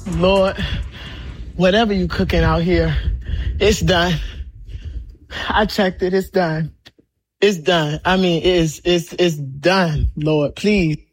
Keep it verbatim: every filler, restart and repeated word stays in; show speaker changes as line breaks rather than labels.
Lord, whatever you cooking out here, it's done. I checked it. It's done. It's done. I mean, it's, it's, it's done, Lord, please.